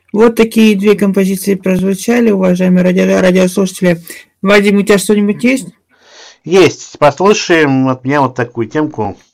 Вот такие две композиции прозвучали, уважаемые радиослушатели. Вадим, у тебя что-нибудь есть? Есть. Послушаем от меня вот такую темку.